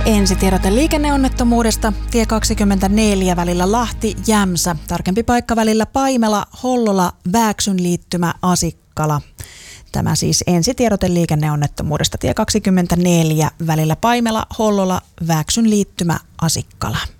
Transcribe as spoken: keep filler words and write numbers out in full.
Ensitiedote liikenneonnettomuudesta. Tie kaksikymmentäneljä välillä Lahti-Jämsä. Tarkempi paikka välillä Paimela, Hollola, Vääksyn liittymä, Asikkala. Tämä siis ensitiedote liikenneonnettomuudesta. Tie kaksikymmentäneljä välillä Paimela, Hollola, Vääksyn liittymä, Asikkala.